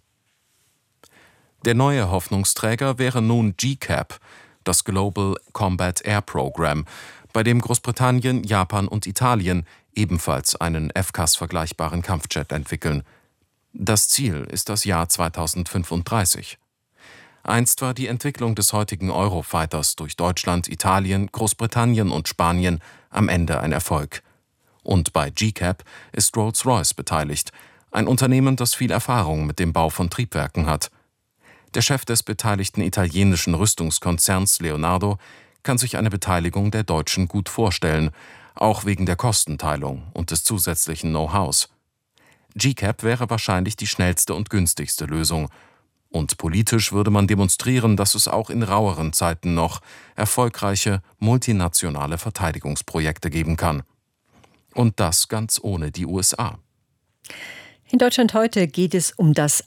Der neue Hoffnungsträger wäre nun GCAP, das Global Combat Air Program, bei dem Großbritannien, Japan und Italien ebenfalls einen FCAS-vergleichbaren Kampfjet entwickeln. Das Ziel ist das Jahr 2035. Einst war die Entwicklung des heutigen Eurofighters durch Deutschland, Italien, Großbritannien und Spanien am Ende ein Erfolg. Und bei GCAP ist Rolls-Royce beteiligt, ein Unternehmen, das viel Erfahrung mit dem Bau von Triebwerken hat. Der Chef des beteiligten italienischen Rüstungskonzerns Leonardo kann sich eine Beteiligung der Deutschen gut vorstellen, auch wegen der Kostenteilung und des zusätzlichen Know-hows. GCAP wäre wahrscheinlich die schnellste und günstigste Lösung. Und politisch würde man demonstrieren, dass es auch in raueren Zeiten noch erfolgreiche multinationale Verteidigungsprojekte geben kann. Und das ganz ohne die USA. In Deutschland heute geht es um das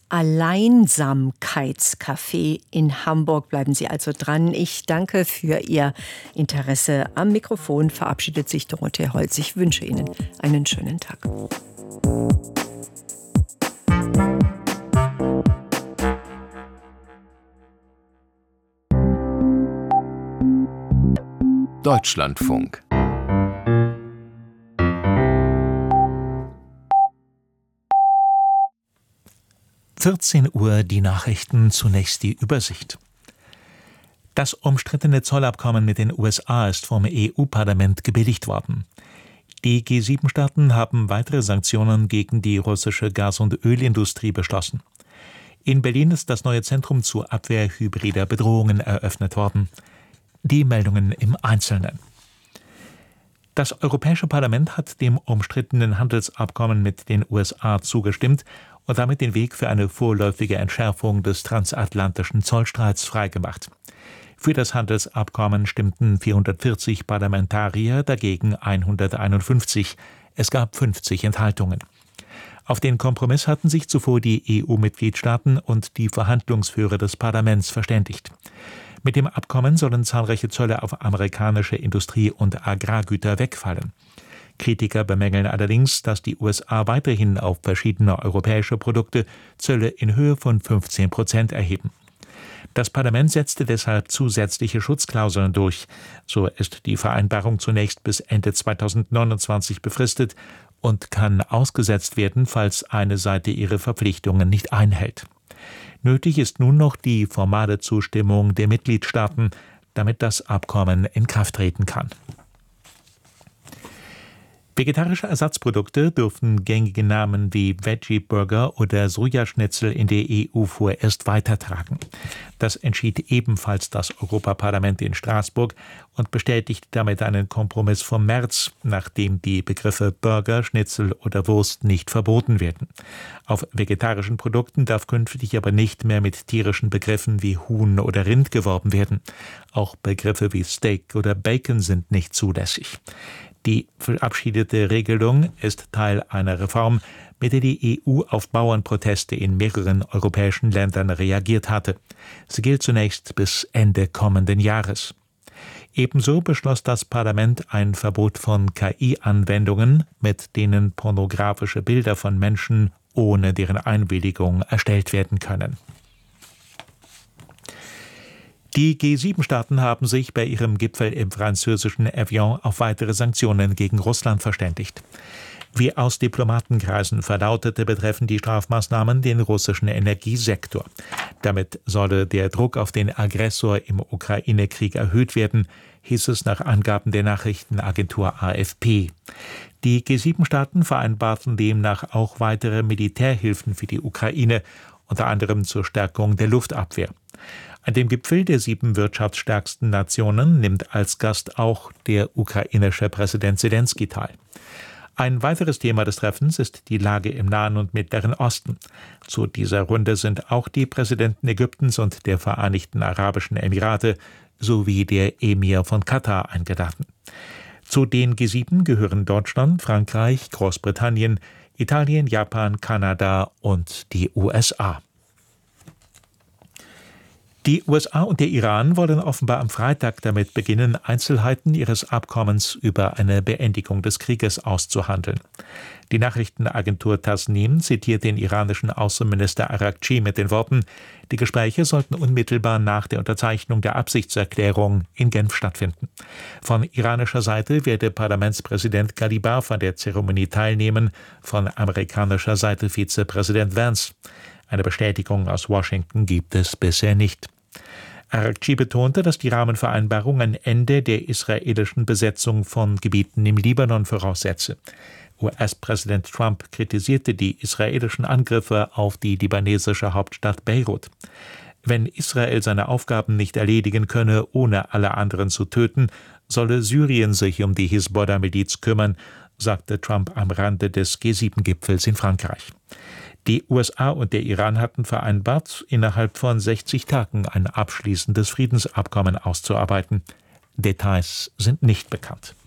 Alleinsamkeitscafé in Hamburg. Bleiben Sie also dran. Ich danke für Ihr Interesse. Am Mikrofon verabschiedet sich Dorothee Holz. Ich wünsche Ihnen einen schönen Tag. Deutschlandfunk. Uhr die Nachrichten, zunächst die Übersicht. Das umstrittene Zollabkommen mit den USA ist vom EU-Parlament gebilligt worden. Die G7-Staaten haben weitere Sanktionen gegen die russische Gas- und Ölindustrie beschlossen. In Berlin ist das neue Zentrum zur Abwehr hybrider Bedrohungen eröffnet worden. Die Meldungen im Einzelnen. Das Europäische Parlament hat dem umstrittenen Handelsabkommen mit den USA zugestimmt und damit den Weg für eine vorläufige Entschärfung des transatlantischen Zollstreits freigemacht. Für das Handelsabkommen stimmten 440 Parlamentarier, dagegen 151. Es gab 50 Enthaltungen. Auf den Kompromiss hatten sich zuvor die EU-Mitgliedstaaten und die Verhandlungsführer des Parlaments verständigt. Mit dem Abkommen sollen zahlreiche Zölle auf amerikanische Industrie- und Agrargüter wegfallen. Kritiker bemängeln allerdings, dass die USA weiterhin auf verschiedene europäische Produkte Zölle in Höhe von 15% erheben. Das Parlament setzte deshalb zusätzliche Schutzklauseln durch. So ist die Vereinbarung zunächst bis Ende 2029 befristet und kann ausgesetzt werden, falls eine Seite ihre Verpflichtungen nicht einhält. Nötig ist nun noch die formale Zustimmung der Mitgliedstaaten, damit das Abkommen in Kraft treten kann. Vegetarische Ersatzprodukte dürfen gängige Namen wie Veggie-Burger oder Sojaschnitzel in der EU vorerst weitertragen. Das entschied ebenfalls das Europaparlament in Straßburg und bestätigt damit einen Kompromiss vom März, nachdem die Begriffe Burger, Schnitzel oder Wurst nicht verboten werden. Auf vegetarischen Produkten darf künftig aber nicht mehr mit tierischen Begriffen wie Huhn oder Rind geworben werden. Auch Begriffe wie Steak oder Bacon sind nicht zulässig. Die verabschiedete Regelung ist Teil einer Reform, mit der die EU auf Bauernproteste in mehreren europäischen Ländern reagiert hatte. Sie gilt zunächst bis Ende kommenden Jahres. Ebenso beschloss das Parlament ein Verbot von KI-Anwendungen, mit denen pornografische Bilder von Menschen ohne deren Einwilligung erstellt werden können. Die G7-Staaten haben sich bei ihrem Gipfel im französischen Evian auf weitere Sanktionen gegen Russland verständigt. Wie aus Diplomatenkreisen verlautete, betreffen die Strafmaßnahmen den russischen Energiesektor. Damit solle der Druck auf den Aggressor im Ukraine-Krieg erhöht werden, hieß es nach Angaben der Nachrichtenagentur AFP. Die G7-Staaten vereinbarten demnach auch weitere Militärhilfen für die Ukraine, unter anderem zur Stärkung der Luftabwehr. An dem Gipfel der 7 wirtschaftsstärksten Nationen nimmt als Gast auch der ukrainische Präsident Selenskyj teil. Ein weiteres Thema des Treffens ist die Lage im Nahen und Mittleren Osten. Zu dieser Runde sind auch die Präsidenten Ägyptens und der Vereinigten Arabischen Emirate sowie der Emir von Katar eingeladen. Zu den G7 gehören Deutschland, Frankreich, Großbritannien, Italien, Japan, Kanada und die USA. Die USA und der Iran wollen offenbar am Freitag damit beginnen, Einzelheiten ihres Abkommens über eine Beendigung des Krieges auszuhandeln. Die Nachrichtenagentur Tasnim zitiert den iranischen Außenminister Araghchi mit den Worten: Die Gespräche sollten unmittelbar nach der Unterzeichnung der Absichtserklärung in Genf stattfinden. Von iranischer Seite werde Parlamentspräsident Ghalibaf an der Zeremonie teilnehmen, von amerikanischer Seite Vizepräsident Vance. Eine Bestätigung aus Washington gibt es bisher nicht. Araghchi betonte, dass die Rahmenvereinbarung ein Ende der israelischen Besetzung von Gebieten im Libanon voraussetze. US-Präsident Trump kritisierte die israelischen Angriffe auf die libanesische Hauptstadt Beirut. Wenn Israel seine Aufgaben nicht erledigen könne, ohne alle anderen zu töten, solle Syrien sich um die Hisbollah-Miliz kümmern, sagte Trump am Rande des G7-Gipfels in Frankreich. Die USA und der Iran hatten vereinbart, innerhalb von 60 Tagen ein abschließendes Friedensabkommen auszuarbeiten. Details sind nicht bekannt.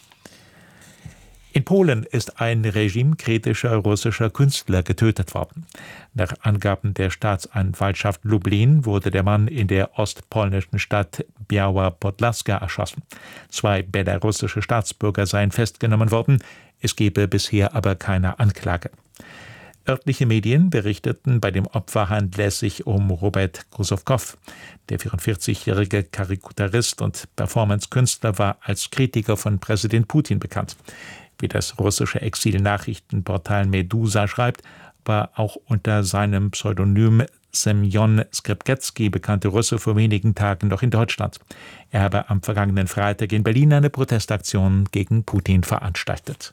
In Polen ist ein regimekritischer russischer Künstler getötet worden. Nach Angaben der Staatsanwaltschaft Lublin wurde der Mann in der ostpolnischen Stadt Biała Podlaska erschossen. 2 belarussische Staatsbürger seien festgenommen worden. Es gebe bisher aber keine Anklage. Örtliche Medien berichteten, bei dem Opfer handle es sich um Robert Krusowkow. Der 44-jährige Karikaturist und Performance-Künstler war als Kritiker von Präsident Putin bekannt. Wie das russische Exil-Nachrichtenportal Medusa schreibt, war auch unter seinem Pseudonym Semyon Skripketsky bekannte Russe vor wenigen Tagen noch in Deutschland. Er habe am vergangenen Freitag in Berlin eine Protestaktion gegen Putin veranstaltet.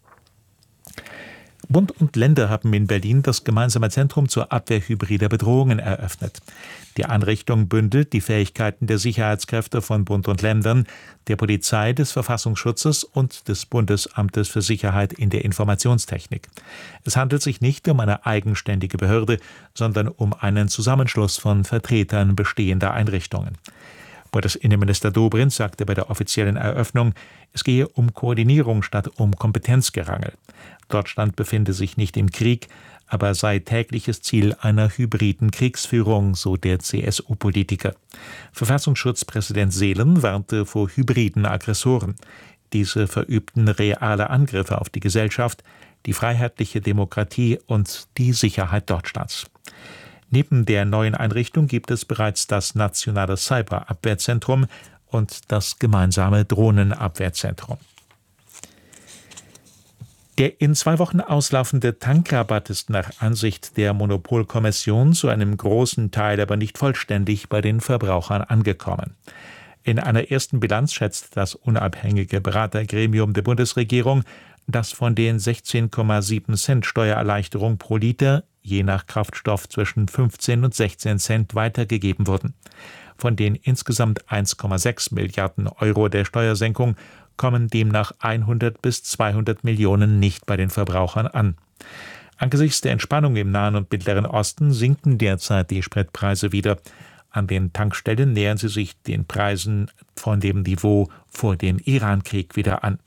Bund und Länder haben in Berlin das gemeinsame Zentrum zur Abwehr hybrider Bedrohungen eröffnet. Die Einrichtung bündelt die Fähigkeiten der Sicherheitskräfte von Bund und Ländern, der Polizei, des Verfassungsschutzes und des Bundesamtes für Sicherheit in der Informationstechnik. Es handelt sich nicht um eine eigenständige Behörde, sondern um einen Zusammenschluss von Vertretern bestehender Einrichtungen. Bundesinnenminister Dobrindt sagte bei der offiziellen Eröffnung, es gehe um Koordinierung statt um Kompetenzgerangel. Deutschland befinde sich nicht im Krieg, aber sei tägliches Ziel einer hybriden Kriegsführung, so der CSU-Politiker. Verfassungsschutzpräsident Seelen warnte vor hybriden Aggressoren. Diese verübten reale Angriffe auf die Gesellschaft, die freiheitliche Demokratie und die Sicherheit Deutschlands. Neben der neuen Einrichtung gibt es bereits das Nationale Cyberabwehrzentrum und das gemeinsame Drohnenabwehrzentrum. Der in 2 Wochen auslaufende Tankrabatt ist nach Ansicht der Monopolkommission zu einem großen Teil, aber nicht vollständig, bei den Verbrauchern angekommen. In einer ersten Bilanz schätzt das unabhängige Beratergremium der Bundesregierung, dass von den 16,7 Cent Steuererleichterung pro Liter je nach Kraftstoff zwischen 15 und 16 Cent weitergegeben wurden. Von den insgesamt 1,6 Milliarden Euro der Steuersenkung kommen demnach 100 bis 200 Millionen nicht bei den Verbrauchern an. Angesichts der Entspannung im Nahen und Mittleren Osten sinken derzeit die Spritpreise wieder. An den Tankstellen nähern sie sich den Preisen von dem Niveau vor dem Irankrieg wieder an.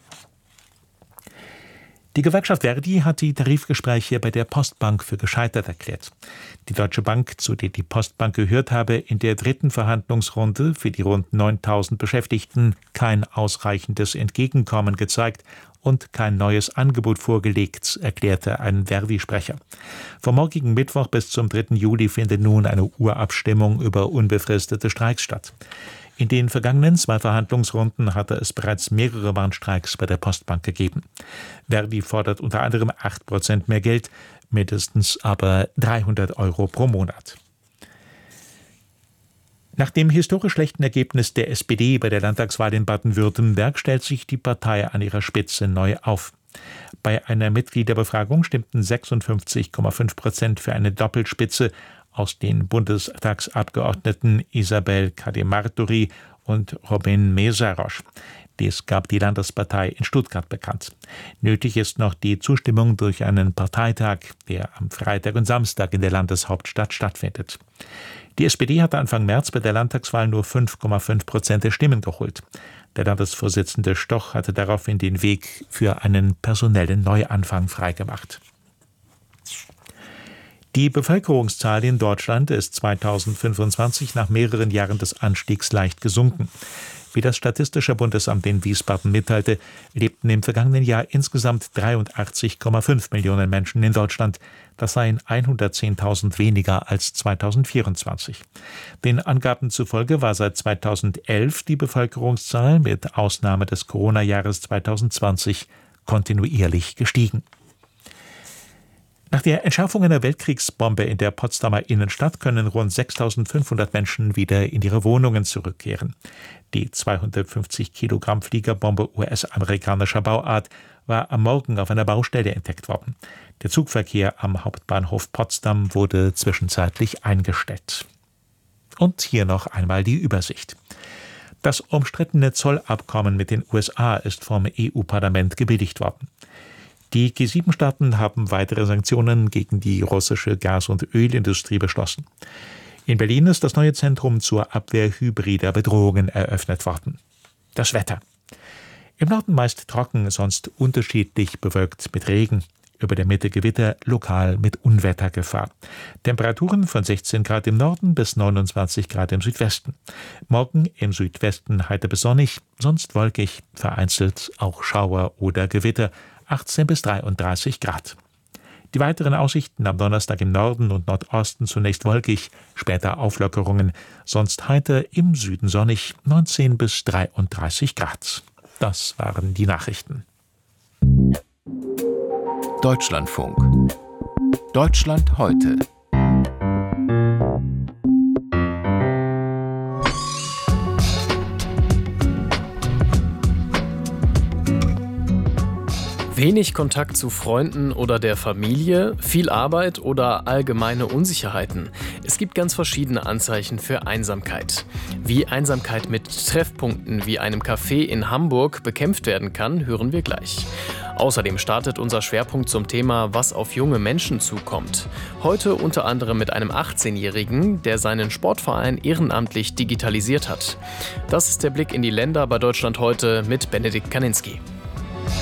Die Gewerkschaft Verdi hat die Tarifgespräche bei der Postbank für gescheitert erklärt. Die Deutsche Bank, zu der die Postbank gehört, habe in der 3. Verhandlungsrunde für die rund 9.000 Beschäftigten kein ausreichendes Entgegenkommen gezeigt und kein neues Angebot vorgelegt, erklärte ein Verdi-Sprecher. Vom morgigen Mittwoch bis zum 3. Juli findet nun eine Urabstimmung über unbefristete Streiks statt. In den vergangenen 2 Verhandlungsrunden hatte es bereits mehrere Warnstreiks bei der Postbank gegeben. Verdi fordert unter anderem 8% mehr Geld, mindestens aber 300 Euro pro Monat. Nach dem historisch schlechten Ergebnis der SPD bei der Landtagswahl in Baden-Württemberg stellt sich die Partei an ihrer Spitze neu auf. Bei einer Mitgliederbefragung stimmten 56,5% für eine Doppelspitze aus den Bundestagsabgeordneten Isabel Cade-Martori und Robin Mésaroche. Dies gab die Landespartei in Stuttgart bekannt. Nötig ist noch die Zustimmung durch einen Parteitag, der am Freitag und Samstag in der Landeshauptstadt stattfindet. Die SPD hatte Anfang März bei der Landtagswahl nur 5,5% der Stimmen geholt. Der Landesvorsitzende Stoch hatte daraufhin den Weg für einen personellen Neuanfang freigemacht. Die Bevölkerungszahl in Deutschland ist 2025 nach mehreren Jahren des Anstiegs leicht gesunken. Wie das Statistische Bundesamt in Wiesbaden mitteilte, lebten im vergangenen Jahr insgesamt 83,5 Millionen Menschen in Deutschland. Das seien 110.000 weniger als 2024. Den Angaben zufolge war seit 2011 die Bevölkerungszahl mit Ausnahme des Corona-Jahres 2020 kontinuierlich gestiegen. Nach der Entschärfung einer Weltkriegsbombe in der Potsdamer Innenstadt können rund 6.500 Menschen wieder in ihre Wohnungen zurückkehren. Die 250 Kilogramm Fliegerbombe US-amerikanischer Bauart war am Morgen auf einer Baustelle entdeckt worden. Der Zugverkehr am Hauptbahnhof Potsdam wurde zwischenzeitlich eingestellt. Und hier noch einmal die Übersicht. Das umstrittene Zollabkommen mit den USA ist vom EU-Parlament gebilligt worden. Die G7-Staaten haben weitere Sanktionen gegen die russische Gas- und Ölindustrie beschlossen. In Berlin ist das neue Zentrum zur Abwehr hybrider Bedrohungen eröffnet worden. Das Wetter. Im Norden meist trocken, sonst unterschiedlich bewölkt mit Regen. Über der Mitte Gewitter, lokal mit Unwettergefahr. Temperaturen von 16 Grad im Norden bis 29 Grad im Südwesten. Morgen im Südwesten heiter bis sonnig, sonst wolkig, vereinzelt auch Schauer oder Gewitter. 18 bis 33 Grad. Die weiteren Aussichten am Donnerstag im Norden und Nordosten zunächst wolkig, später Auflockerungen, sonst heiter, im Süden sonnig, 19 bis 33 Grad. Das waren die Nachrichten. Deutschlandfunk. Deutschland heute. Wenig Kontakt zu Freunden oder der Familie, viel Arbeit oder allgemeine Unsicherheiten. Es gibt ganz verschiedene Anzeichen für Einsamkeit. Wie Einsamkeit mit Treffpunkten wie einem Café in Hamburg bekämpft werden kann, hören wir gleich. Außerdem startet unser Schwerpunkt zum Thema, was auf junge Menschen zukommt. Heute unter anderem mit einem 18-Jährigen, der seinen Sportverein ehrenamtlich digitalisiert hat. Das ist der Blick in die Länder bei Deutschland heute mit Benedikt Kaninski.